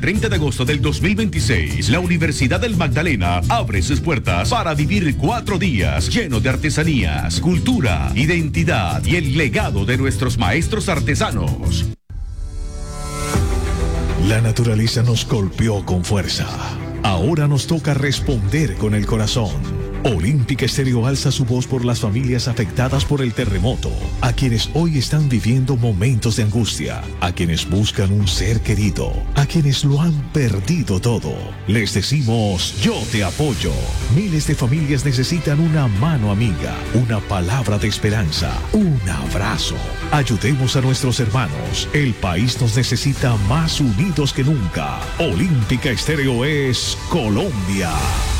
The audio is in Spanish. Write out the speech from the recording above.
30 de agosto del 2026, la Universidad del Magdalena abre sus puertas para vivir 4 días llenos de artesanías, cultura, identidad y el legado de nuestros maestros artesanos. La naturaleza nos golpeó con fuerza. Ahora nos toca responder con el corazón. Olímpica Estéreo alza su voz por las familias afectadas por el terremoto, a quienes hoy están viviendo momentos de angustia, a quienes buscan un ser querido, a quienes lo han perdido todo. Les decimos, yo te apoyo. Miles de familias necesitan una mano amiga, una palabra de esperanza, un abrazo. Ayudemos a nuestros hermanos. El país nos necesita más unidos que nunca. Olímpica Estéreo es Colombia.